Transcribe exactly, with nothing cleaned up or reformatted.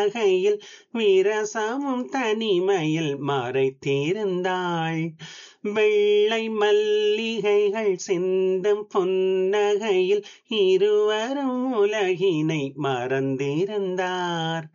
நகையில் விரசமும் தனிமையில் மறைத்திருந்தாள். வெள்ளை மல்லிகைகள் சிந்தும் புன்னகையில் இருவரும் உலகினை மறந்திருந்தார்.